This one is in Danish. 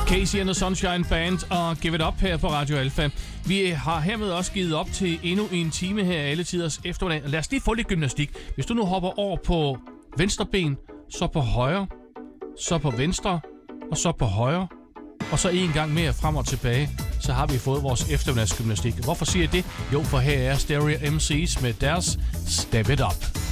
Casey and the Sunshine Band og Give It Up her på Radio Alpha. Vi har hermed også givet op til endnu en time her i alle tiders eftermiddag. Lad os lige få lidt gymnastik. Hvis du nu hopper over på venstre ben, så på højre, så på venstre, og så på højre, og så en gang mere frem og tilbage, så har vi fået vores eftermiddagsgymnastik. Hvorfor siger jeg det? Jo, for her er Stereo MC's med deres Step It Up.